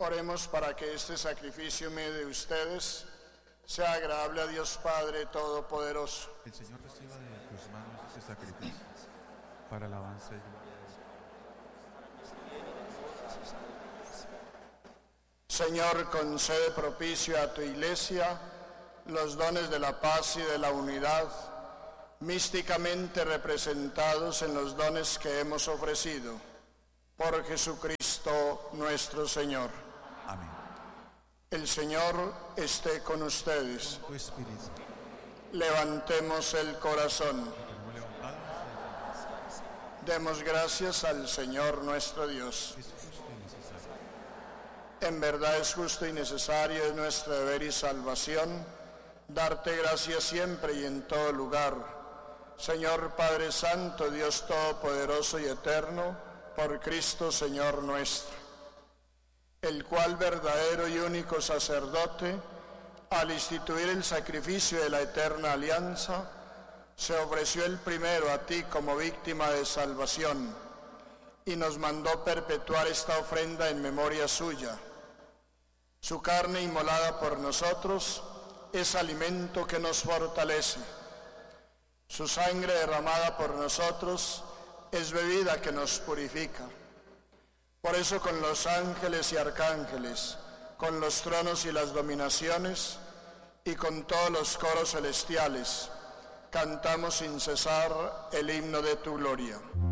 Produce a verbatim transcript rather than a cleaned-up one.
Oremos para que este sacrificio medio de ustedes sea agradable a Dios Padre Todopoderoso. El Señor reciba de tus manos este sacrificio para alabanza y gloria de Dios. Señor, concede propicio a tu Iglesia los dones de la paz y de la unidad, místicamente representados en los dones que hemos ofrecido. Por Jesucristo nuestro Señor. Amén. El Señor esté con ustedes. Con tu espíritu. Levantemos el corazón. Demos gracias al Señor nuestro Dios. Es justo y necesario. En verdad es justo y necesario, es nuestro deber y salvación, darte gracias siempre y en todo lugar. Señor Padre Santo, Dios Todopoderoso y Eterno, por Cristo Señor nuestro, el cual verdadero y único sacerdote, al instituir el sacrificio de la eterna alianza, se ofreció el primero a ti como víctima de salvación y nos mandó perpetuar esta ofrenda en memoria suya. Su carne inmolada por nosotros es alimento que nos fortalece. Su sangre derramada por nosotros es bebida que nos purifica. Por eso con los ángeles y arcángeles, con los tronos y las dominaciones, y con todos los coros celestiales, cantamos sin cesar el himno de tu gloria.